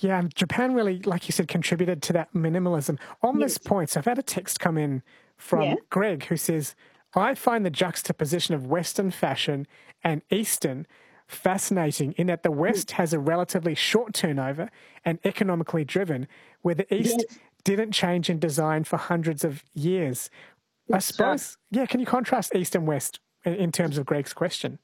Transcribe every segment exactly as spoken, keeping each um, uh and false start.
Yeah, and Japan really, like you said, contributed to that minimalism. On Yes. this point, so I've had a text come in from Yeah. Greg who says, I find the juxtaposition of Western fashion and Eastern fascinating in that the West has a relatively short turnover and economically driven, where the East Yes. didn't change in design for hundreds of years. I That's right. suppose, yeah, can you contrast East and West in, in terms of Greg's question?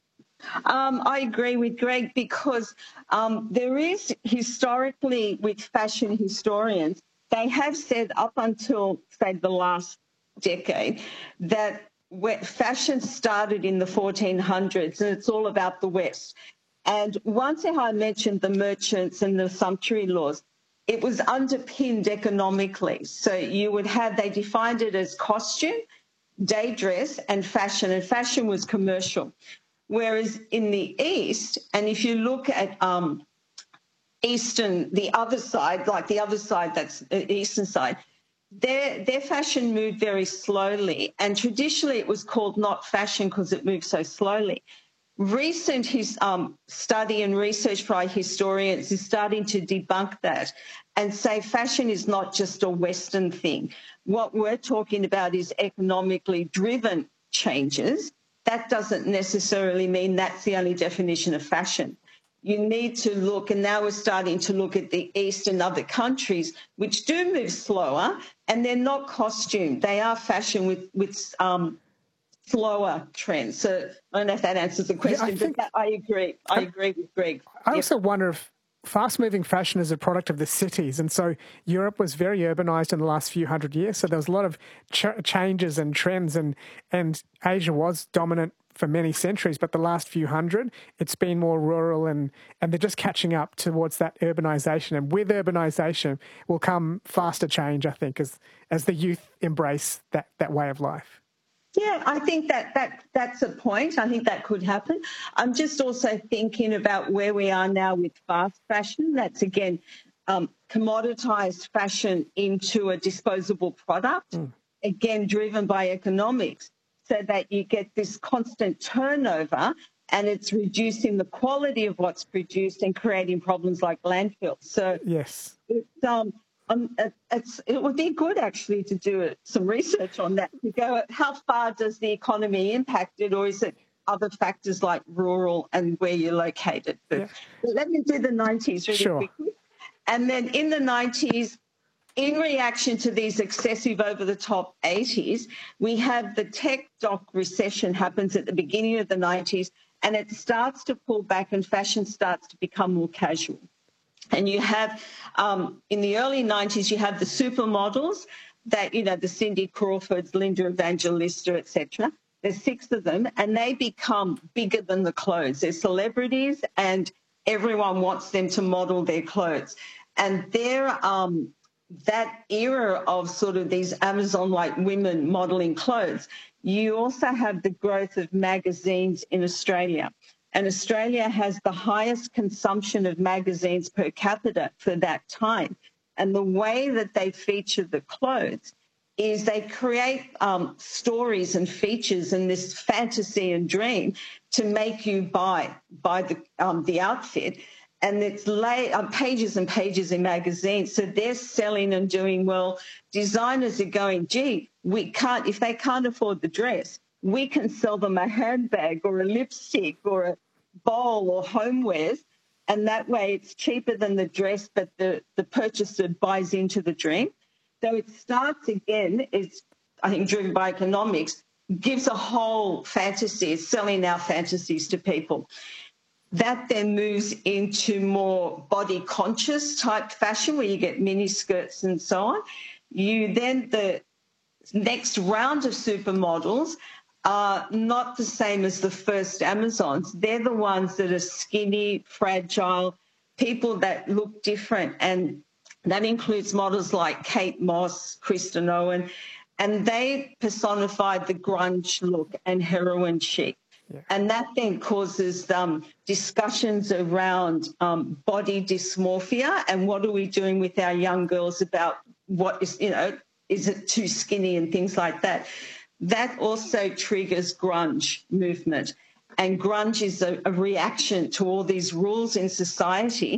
Um, I agree with Greg because um, there is historically, with fashion historians, they have said up until, say, the last decade, that where fashion started in the fourteen hundreds and it's all about the West. And once I mentioned the merchants and the sumptuary laws, it was underpinned economically. So you would have, they defined it as costume, day dress, and fashion, and fashion was commercial. Whereas in the East, and if you look at um, Eastern, the other side, like the other side, that's the Eastern side, their, their fashion moved very slowly. And traditionally it was called not fashion because it moved so slowly. Recent his, um, study and research by historians is starting to debunk that and say fashion is not just a Western thing. What we're talking about is economically driven changes. That doesn't necessarily mean that's the only definition of fashion. You need to look, and now we're starting to look at the East and other countries, which do move slower, and they're not costume. They are fashion with, with um, slower trends. So I don't know if that answers the question, yeah, I think, but that, I agree. I agree with Greg. I also yep. wonder if fast-moving fashion is a product of the cities. And so Europe was very urbanized in the last few hundred years. So there was a lot of ch changes and trends, and, and Asia was dominant for many centuries. But the last few hundred, it's been more rural, and, and they're just catching up towards that urbanization. And with urbanization will come faster change, I think, as, as the youth embrace that, that way of life. Yeah, I think that, that that's a point. I think that could happen. I'm just also thinking about where we are now with fast fashion. That's, again, um, commoditized fashion into a disposable product, mm. again, driven by economics, so that you get this constant turnover and it's reducing the quality of what's produced and creating problems like landfills. So yes, it's, um, Um, it's, it would be good, actually, to do some research on that, to go how far does the economy impact it, or is it other factors like rural and where you're located. But yeah. Let me do the nineties really sure. quickly. And then in the nineties, in reaction to these excessive over-the-top eighties, we have the tech doc recession happens at the beginning of the nineties, and it starts to pull back and fashion starts to become more casual. And you have, um, in the early nineties, you have the supermodels that, you know, the Cindy Crawfords, Linda Evangelista, et cetera. There's six of them, and they become bigger than the clothes. They're celebrities, and everyone wants them to model their clothes. And they're, um, that era of sort of these Amazon-like women modelling clothes, you also have the growth of magazines in Australia. And Australia has the highest consumption of magazines per capita for that time. And the way that they feature the clothes is they create um, stories and features and this fantasy and dream to make you buy, buy the, um, the outfit. And it's lay, uh, pages and pages in magazines. So they're selling and doing well. Designers are going, gee, we can't, if they can't afford the dress, we can sell them a handbag or a lipstick or a bowl or homewares, and that way it's cheaper than the dress, but the, the purchaser buys into the dream. So it starts again, it's, I think, driven by economics, gives a whole fantasy, it's selling our fantasies to people. That then moves into more body conscious type fashion where you get mini skirts and so on. You then, the next round of supermodels are not the same as the first Amazons. They're the ones that are skinny, fragile, people that look different. And that includes models like Kate Moss, Kristen Owen, and they personified the grunge look and heroin chic. Yeah. And that then causes um, discussions around um, body dysmorphia and what are we doing with our young girls about what is, you know, is it too skinny and things like that. That also triggers grunge movement. And grunge is a, a reaction to all these rules in society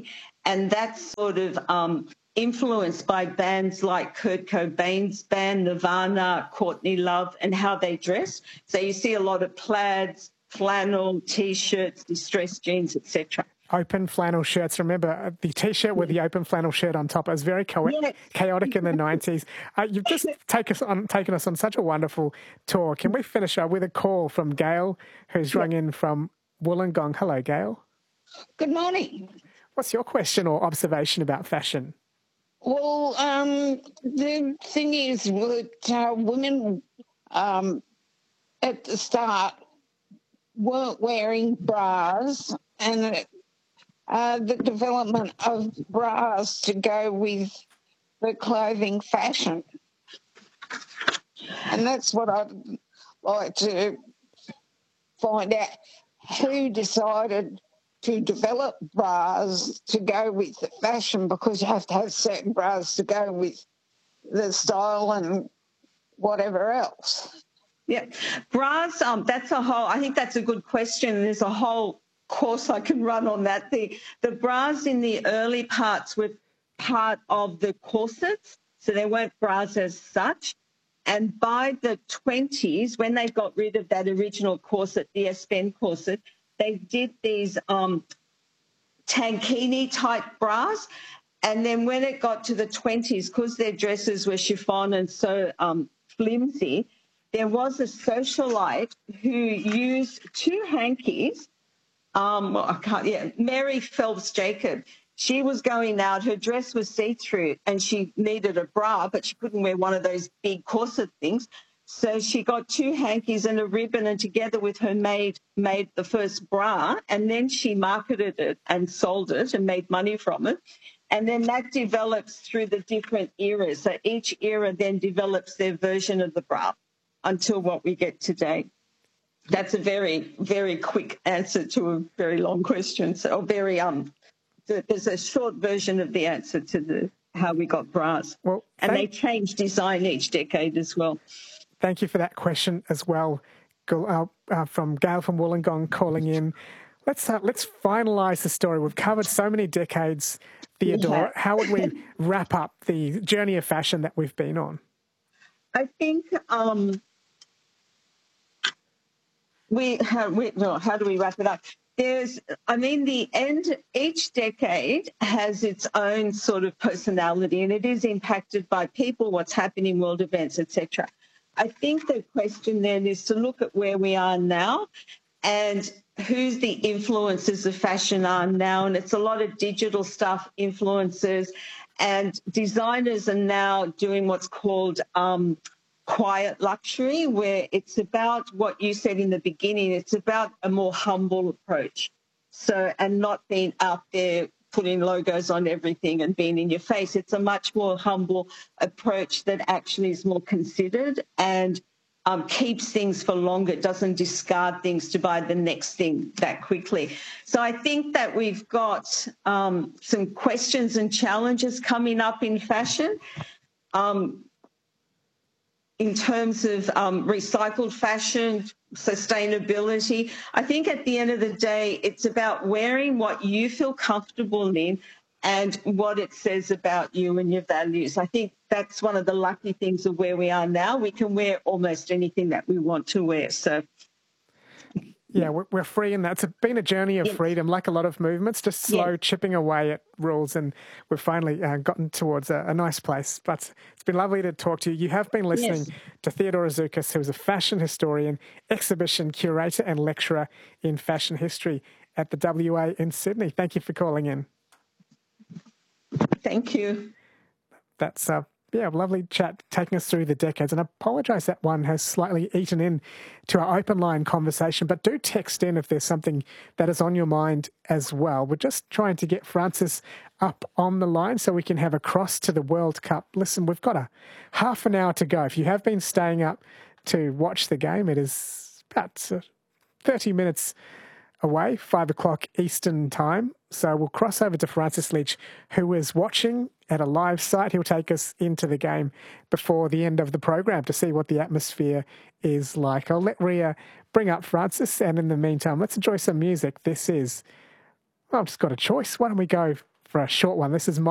And that's sort of um, influenced by bands like Kurt Cobain's band, Nirvana, Courtney Love, and how they dress. So you see a lot of plaids, flannel, T-shirts, distressed jeans, et cetera. Open flannel shirts. Remember, the T-shirt with the open flannel shirt on top. It was very cha- Yes. chaotic in the nineties. Uh, you've just take us on, taken us on such a wonderful tour. Can we finish up with a call from Gail, who's rung in from Wollongong? Hello, Gail. Good morning. What's your question or observation about fashion? Well, um, the thing is that uh, women um, at the start weren't wearing bras, and uh, the development of bras to go with the clothing fashion. And that's what I'd like to find out, who decided to develop bras to go with the fashion, because you have to have certain bras to go with the style and whatever else. Yeah, bras, um, that's a whole, I think that's a good question. There's a whole course I can run on that. The, the bras in the early parts were part of the corsets, so they weren't bras as such. And by the twenties, when they got rid of that original corset, the Espen corset, they did these um, tankini-type bras. And then when it got to the twenties, because their dresses were chiffon and so um, flimsy, there was a socialite who used two hankies. Um, well, I can't, yeah, Mary Phelps Jacob. She was going out, her dress was see-through, and she needed a bra, but she couldn't wear one of those big corset things. So she got two hankies and a ribbon, and together with her maid made the first bra, and then she marketed it and sold it and made money from it. And then that develops through the different eras. So each era then develops their version of the bra until what we get today. That's a very, very quick answer to a very long question. So very um, there's a short version of the answer to the how we got bras. Well, and thank- they change design each decade as well. Thank you for that question as well, uh, uh, from Gail from Wollongong calling in. Let's uh, let's finalise the story. We've covered so many decades, Theodora. Yeah. How would we wrap up the journey of fashion that we've been on? I think um, we, how, we well, how do we wrap it up? There's, I mean, the end, each decade has its own sort of personality, and it is impacted by people, what's happening, world events, et cetera. I think the question then is to look at where we are now and who's the influencers of fashion are now. And it's a lot of digital stuff, influencers, and designers are now doing what's called um, quiet luxury, where it's about what you said in the beginning. It's about a more humble approach. So, and not being out there putting logos on everything and being in your face. It's a much more humble approach that actually is more considered and um, keeps things for longer, doesn't discard things to buy the next thing that quickly. So I think that we've got um, some questions and challenges coming up in fashion. Um, in terms of um, recycled fashion, sustainability. I think at the end of the day, it's about wearing what you feel comfortable in and what it says about you and your values. I think that's one of the lucky things of where we are now. We can wear almost anything that we want to wear. So, yeah, we're free in that. It's been a journey of yes. freedom, like a lot of movements, just slow yes. chipping away at rules, and we've finally uh, gotten towards a, a nice place. But it's been lovely to talk to you. You have been listening yes. to Theodora Zoukis, who is a fashion historian, exhibition curator and lecturer in fashion history at the W A in Sydney. Thank you for calling in. Thank you. That's uh, yeah, lovely chat taking us through the decades. And I apologise that one has slightly eaten in to our open line conversation, but do text in if there's something that is on your mind as well. We're just trying to get Francis up on the line so we can have a cross to the World Cup. Listen, we've got a half an hour to go. If you have been staying up to watch the game, it is about uh, thirty minutes away, five o'clock Eastern time. So we'll cross over to Francis Leach, who is watching at a live site. He'll take us into the game before the end of the program to see what the atmosphere is like. I'll let Ria bring up Francis, and in the meantime, let's enjoy some music. This is, well, I've just got a choice. Why don't we go for a short one. This is